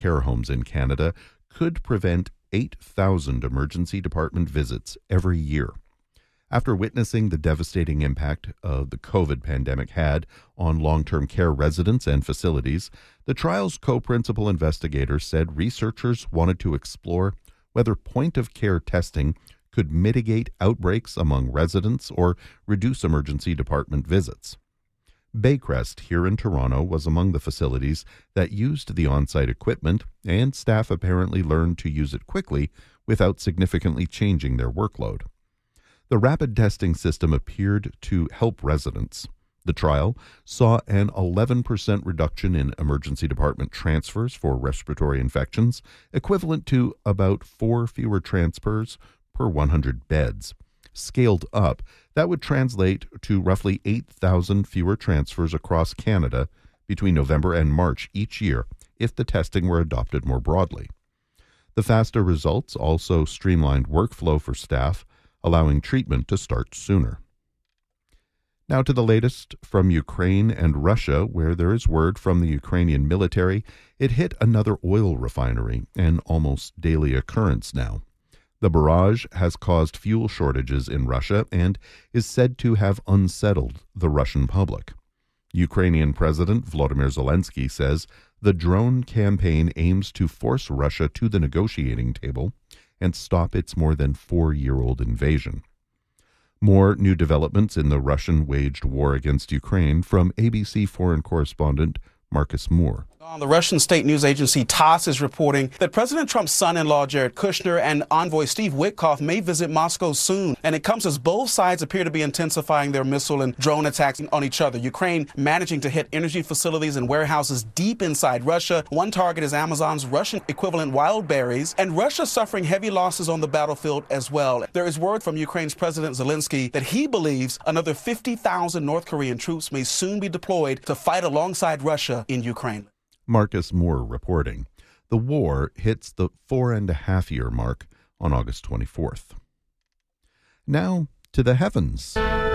care homes in Canada could prevent 8,000 emergency department visits every year. After witnessing the devastating impact the COVID pandemic had on long-term care residents and facilities, the trial's co-principal investigator said researchers wanted to explore whether point-of-care testing could mitigate outbreaks among residents or reduce emergency department visits. Baycrest here in Toronto was among the facilities that used the on-site equipment, and staff apparently learned to use it quickly without significantly changing their workload. The rapid testing system appeared to help residents. The trial saw an 11% reduction in emergency department transfers for respiratory infections, equivalent to about 4 fewer transfers per 100 beds. Scaled up, that would translate to roughly 8,000 fewer transfers across Canada between November and March each year if the testing were adopted more broadly. The faster results also streamlined workflow for staff, allowing treatment to start sooner. Now to the latest from Ukraine and Russia, where there is word from the Ukrainian military it hit another oil refinery, an almost daily occurrence now. The barrage has caused fuel shortages in Russia and is said to have unsettled the Russian public. Ukrainian President Volodymyr Zelensky says the drone campaign aims to force Russia to the negotiating table and stop its more than 4-year-old invasion. More new developments in the Russian-waged war against Ukraine from ABC foreign correspondent Marcus Moore. The Russian state news agency TASS is reporting that President Trump's son-in-law Jared Kushner and envoy Steve Witkoff may visit Moscow soon. And it comes as both sides appear to be intensifying their missile and drone attacks on each other. Ukraine managing to hit energy facilities and warehouses deep inside Russia. One target is Amazon's Russian equivalent Wildberries. And Russia suffering heavy losses on the battlefield as well. There is word from Ukraine's President Zelensky that he believes another 50,000 North Korean troops may soon be deployed to fight alongside Russia in Ukraine. Marcus Moore reporting. The war hits the 4.5-year mark on August 24th. Now to the heavens.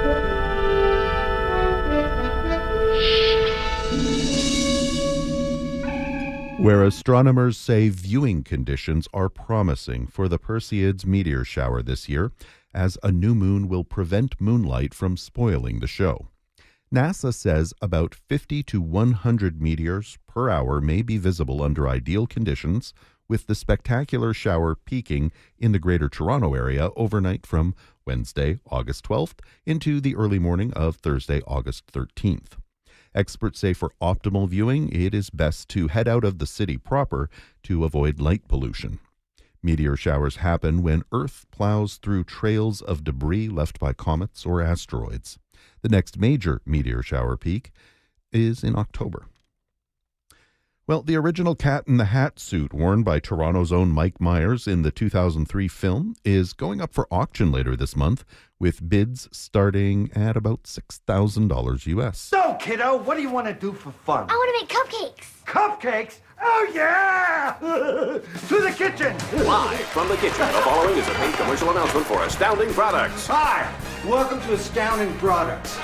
Where astronomers say viewing conditions are promising for the Perseids meteor shower this year, as a new moon will prevent moonlight from spoiling the show. NASA says about 50 to 100 meteors per hour may be visible under ideal conditions, with the spectacular shower peaking in the Greater Toronto area overnight from Wednesday, August 12th, into the early morning of Thursday, August 13th. Experts say for optimal viewing, it is best to head out of the city proper to avoid light pollution. Meteor showers happen when Earth plows through trails of debris left by comets or asteroids. The next major meteor shower peak is in October. Well, the original Cat in the Hat suit worn by Toronto's own Mike Myers in the 2003 film is going up for auction later this month, with bids starting at about $6,000 US. So, kiddo, what do you want to do for fun? I want to make cupcakes. Cupcakes? Oh, yeah! To the kitchen! Live from the kitchen, the following is a paid commercial announcement for Astounding Products. Hi, welcome to Astounding Products.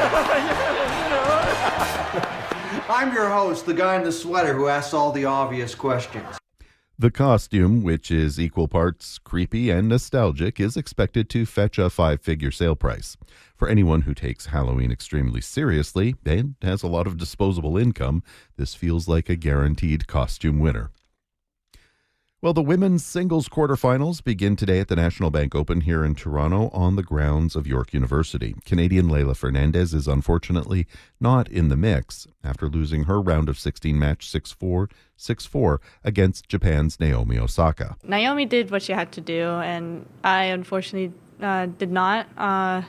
I'm your host, the guy in the sweater who asks all the obvious questions. The costume, which is equal parts creepy and nostalgic, is expected to fetch a 5-figure sale price. For anyone who takes Halloween extremely seriously and has a lot of disposable income, this feels like a guaranteed costume winner. Well, the women's singles quarterfinals begin today at the National Bank Open here in Toronto on the grounds of York University. Canadian Leylah Fernandez is unfortunately not in the mix after losing her round of 16 match 6-4, 6-4 against Japan's Naomi Osaka. Naomi did what she had to do, and I unfortunately did not. I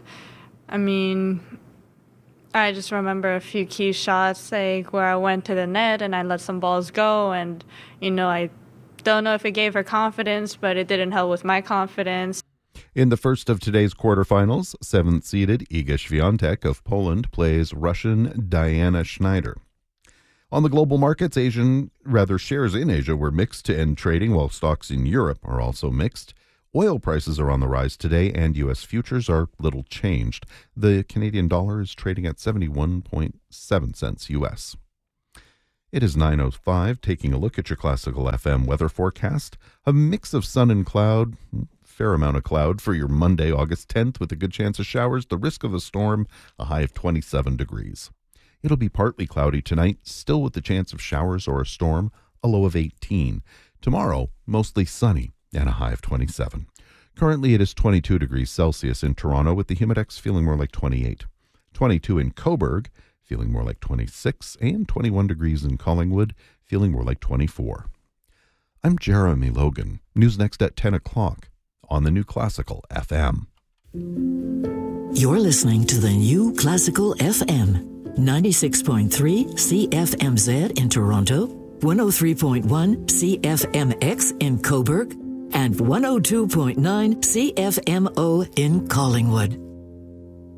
just remember a few key shots, like where I went to the net and I let some balls go, and I don't know if it gave her confidence, but it didn't help with my confidence. In the first of today's quarterfinals, 7th-seeded Iga Świątek of Poland plays Russian Diana Schneider. On the global markets, shares in Asia were mixed to end trading, while stocks in Europe are also mixed. Oil prices are on the rise today, and U.S. futures are little changed. The Canadian dollar is trading at 71.7 cents U.S. It is 9:05, taking a look at your Classical FM weather forecast. A mix of sun and cloud, fair amount of cloud for your Monday, August 10th, with a good chance of showers, the risk of a storm, a high of 27 degrees. It'll be partly cloudy tonight, still with the chance of showers or a storm, a low of 18. Tomorrow, mostly sunny and a high of 27. Currently, it is 22 degrees Celsius in Toronto, with the Humidex feeling more like 28. 22 in Cobourg, feeling more like 26, and 21 degrees in Collingwood, feeling more like 24. I'm Jeremy Logan. News next at 10 o'clock on the New Classical FM. You're listening to the New Classical FM, 96.3 CFMZ in Toronto, 103.1 CFMX in Cobourg, and 102.9 CFMO in Collingwood.